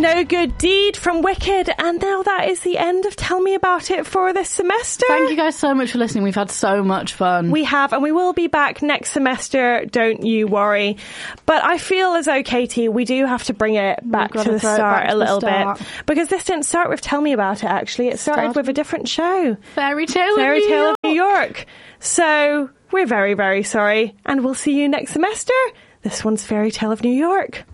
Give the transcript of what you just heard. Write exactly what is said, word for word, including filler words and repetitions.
No Good Deed from Wicked. And now that is the end of Tell Me About It for this semester. Thank you guys so much for listening. We've had so much fun. We have, and we will be back next semester, don't you worry. But I feel as though, Katie, we do have to bring it back to the start a little bit. Because this didn't start with Tell Me About It, actually. It started Start. with a different show. Fairy Tale Fairy of New Tale York. of New York. So we're very, very sorry. And we'll see you next semester. This one's Fairy Tale of New York.